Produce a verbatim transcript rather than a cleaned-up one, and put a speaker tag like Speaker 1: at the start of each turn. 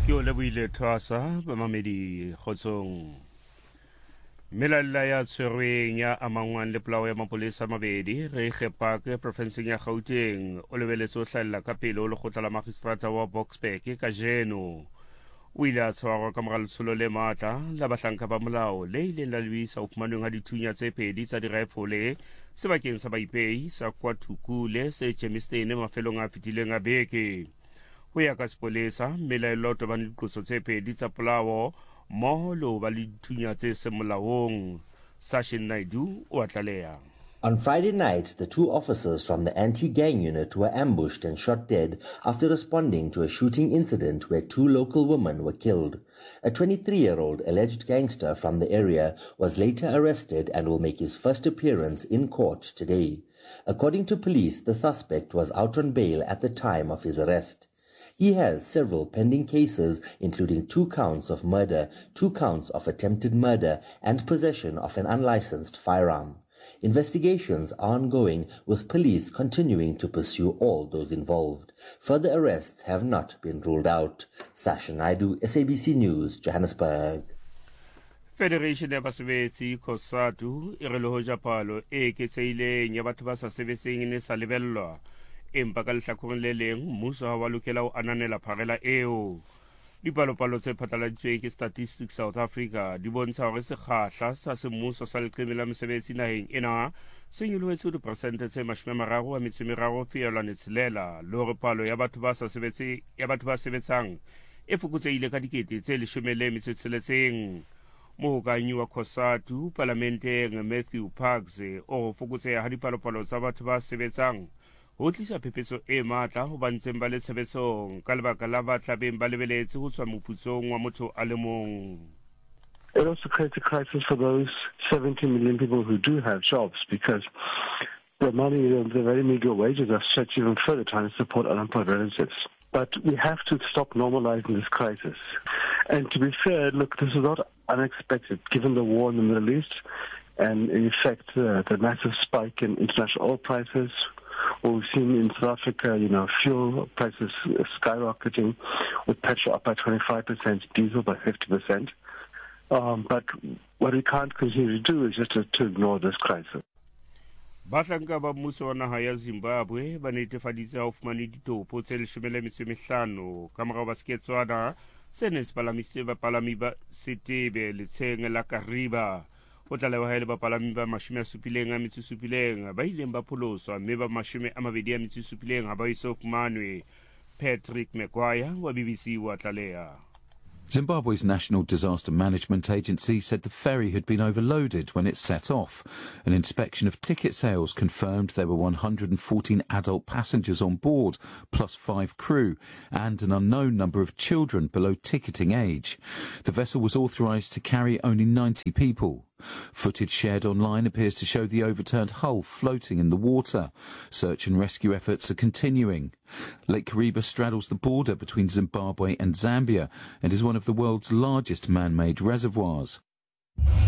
Speaker 1: Ke o lebohile Thwasa bamamedi kgotsong. Melalla ya tshwerweng ya amangwang le polao ya mapolesa mabedi Reichenbach provinseng ya Gauteng o lebeletse ho hlahella ka pele ho lekgotla la magistrata wa Boksburg kajeno. O ile a tshwarwa ka mora letsholo le matla la bahlanka ba molao le ileng la lebisa ho fumanweng ha dithunya tse pedi tsa dirifole sebakeng sa baipehi sa KwaThukule se Germiston mafelong a fetileng a beke. Ho ya ka sepolesa mmelaelo o tobane diqoso tse pedi tsa polao mmoho le ho ba le dithunya tse seng molaong. Sashin Naidu o a tlaleha.
Speaker 2: On Friday night, the two officers from the anti-gang unit were ambushed and shot dead after responding to a shooting incident where two local women were killed. A twenty-three-year-old alleged gangster from the area was later arrested and will make his first appearance in court today. According to police, the suspect was out on bail at the time of his arrest. He has several pending cases, including two counts of murder, two counts of attempted murder, and possession of an unlicensed firearm. Investigations are ongoing, with police continuing to pursue all those involved. Further arrests have not been ruled out. Sasha Naidu, S A B C News, Johannesburg.
Speaker 1: Federation ya basebetsi COSATU e re le hoja palo e eketsehileng ya batho ba sa sebetseng ne sa lebellwa. Empa ka lehlakoreng le leng mmuso ha wa lokela ho ananela pharela eo. Dipalopalo tse phatlaladitsweng ke Statistics South Africa di bontsha hore sekgahla sa semmuso sa leqeme la mesebetsi naheng ena se nyolohetse diperesente tse mashome a mararo a metso e meraro feelwane tshelela le hore palo ya batho ba sa sebetse ya batho ba sebetsang e fokotsehile ka dikete tse leshome le metso e tsheletseng. Mohokanyi wa COSATU parlamenteng Matthew Parks o fokotseha ha dipalopalo tsa batho ba sebetsang ho tlisa phephetso e matla ho ba ntseng ba le tshebetsong ka lebaka la ba tlabeng ba lebeletse ho tswa moputsong wa motho a le mong.
Speaker 3: It also creates a crisis for those seventy million people who do have jobs, because the money, the very meager wages are stretched even further trying to support unemployed relatives. But we have to stop normalizing this crisis. And to be fair, look, this is not unexpected given the war in the Middle East and in effect uh, the massive spike in international oil prices. What we've seen in South Africa, you know, fuel prices skyrocketing, with petrol up by twenty-five percent, diesel by fifty percent. Um, but what we can't continue to do is just to, to ignore this crisis.
Speaker 1: Bahlanka ba mmuso wa naha ya Zimbabwe ba netefaditse ho fumana ditopo tse leshome le metso e mehlano ka mora ba seketswana se ne se palamisitse bapalami ba Setebe letsheng la Kariba. O tla lewa hele bapalami ba mashome a supileng a metso e supileng ba ileng ba pholoswa mme ba mashome a mabedi a metso e supileng ha ba iso fumanwe. Patrick Maguire wa B B C wa tlaleha.
Speaker 4: Zimbabwe's National Disaster Management Agency said the ferry had been overloaded when it set off. An inspection of ticket sales confirmed there were one hundred fourteen adult passengers on board, plus five crew, and an unknown number of children below ticketing age. The vessel was authorised to carry only ninety people. Footage shared online appears to show the overturned hull floating in the water. Search and rescue efforts are continuing. Lake Kariba straddles the border between Zimbabwe and Zambia and is one of the world's largest man-made reservoirs.